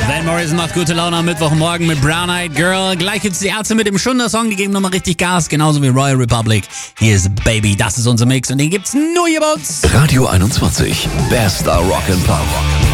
Van Morrison macht gute Laune am Mittwochmorgen mit Brown Eyed Girl. Gleich gibt's die Ärzte mit dem Schunder-Song, die geben nochmal richtig Gas, genauso wie Royal Republic. Hier ist Baby, das ist unser Mix und den gibt's nur hier bei uns. Radio 21, bester Rock'n'Pop.